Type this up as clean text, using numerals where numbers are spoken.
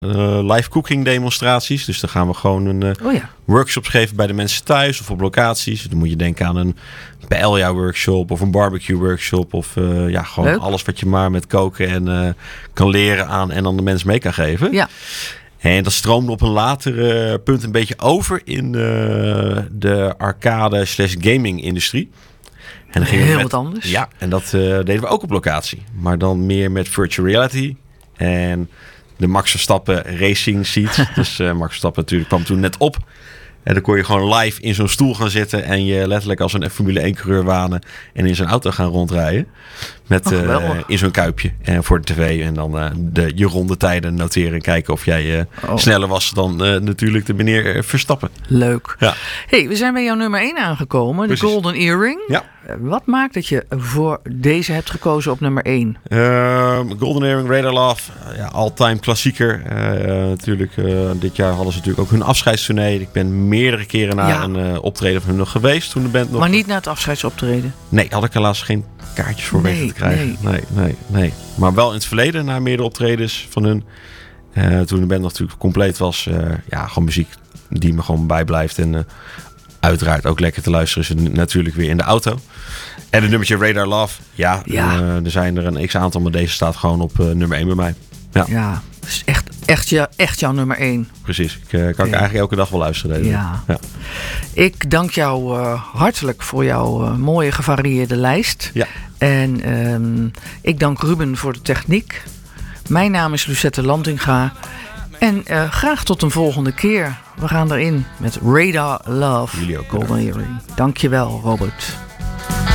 live cooking demonstraties. Dus dan gaan we gewoon workshops geven bij de mensen thuis of op locaties. Dan moet je denken aan een paella workshop of een barbecue workshop. Of gewoon leuk. Alles wat je maar met koken en kan leren aan en dan de mensen mee kan geven. Ja. En dat stroomde op een later punt een beetje over in de arcade/gaming industrie. En dan gingen heel wat anders. Ja, en dat deden we ook op locatie. Maar dan meer met virtual reality. En de Max Verstappen racing seat. Dus Max Verstappen natuurlijk kwam toen net op. En dan kon je gewoon live in zo'n stoel gaan zitten. En je letterlijk als een Formule 1 coureur wanen. En in zo'n auto gaan rondrijden. Met in zo'n kuipje. En voor de tv. En dan je rondetijden noteren. En kijken of jij sneller was dan natuurlijk de meneer Verstappen. Leuk. Ja. Hey, we zijn bij jouw nummer 1 aangekomen. Precies. De Golden Earring. Ja. Wat maakt dat je voor deze hebt gekozen op nummer 1? Golden Earring, Radar Love. All-time klassieker. Natuurlijk, dit jaar hadden ze natuurlijk ook hun afscheidstournee. Ik ben meerdere keren naar een optreden van hun nog geweest. Toen de band nog... Maar niet naar het afscheidsoptreden? Nee, had ik helaas geen kaartjes voor weten te krijgen. Nee. Maar wel in het verleden naar meerdere optredens van hun. Toen de band nog natuurlijk compleet was. Gewoon muziek die me gewoon bijblijft. En uiteraard ook lekker te luisteren is natuurlijk weer in de auto. En het nummertje Radar Love. Er zijn er een x-aantal, maar deze staat gewoon op nummer 1 bij mij. Ja, het is echt jouw nummer 1. Precies. Ik kan eigenlijk elke dag wel luisteren. Ja. Ik dank jou hartelijk voor jouw mooie gevarieerde lijst. Ja. En ik dank Ruben voor de techniek. Mijn naam is Lucette Lantinga. En graag tot een volgende keer. We gaan erin met Radar Love. Jullie ook. Golden Earring. Dank je wel, Robert.